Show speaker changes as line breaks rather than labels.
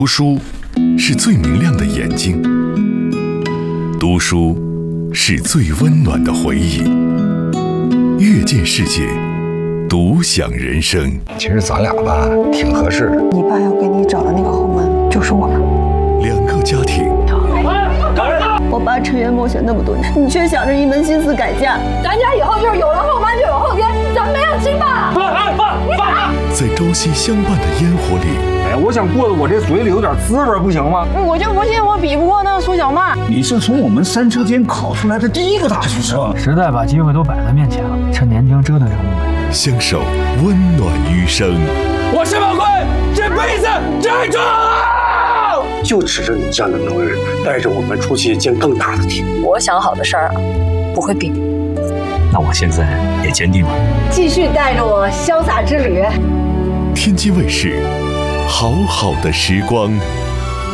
读书是最明亮的眼睛，读书是最温暖的回忆。阅见世界，独享人生。
其实咱俩吧，挺合适的。
你爸要给你找的那个后门，就是我。
两个家庭，
我爸沉冤默选那么多年，你却想着一门心思改嫁。
咱家以后就是有了后妈就有后天，咱没有亲爸。
爸！在朝夕相伴的烟火里，
我想过得我这嘴里有点滋味，不行吗？
我就不信我比不过那个苏小曼。
你是从我们三车间考出来的第一个大学生，
时代把机会都摆在面前了，趁年轻折腾折腾呗。
相守温暖余生。
我申宝贵这辈子站住！
就指着你这样的能人，带着我们出去见更大的天。
我想好的事儿不会变。
那我现在也坚定了，
继续带着我潇洒之旅。
天津卫视，好好的时光。